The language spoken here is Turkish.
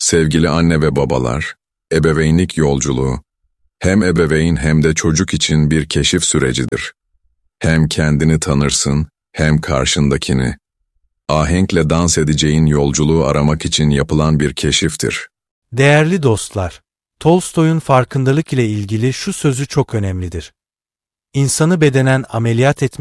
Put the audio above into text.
Sevgili anne ve babalar, ebeveynlik yolculuğu, hem ebeveyn hem de çocuk için bir keşif sürecidir. Hem kendini tanırsın, hem karşındakini. Ahenkle dans edeceğin yolculuğu aramak için yapılan bir keşiftir. Değerli dostlar, Tolstoy'un farkındalık ile ilgili şu sözü çok önemlidir. İnsanı bedenen ameliyat etmek